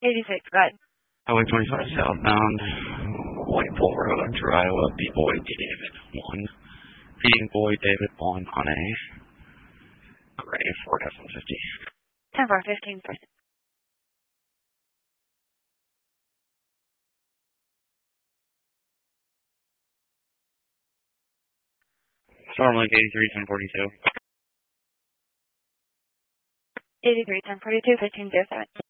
86, go ahead. Highway 25 southbound, White Bull Road to Iowa, B-Boy David 1. B-Boy David 1 on a gray Ford F-150. 10-4, 15. Stormlink 83, 1042. 83, 1042, 1507.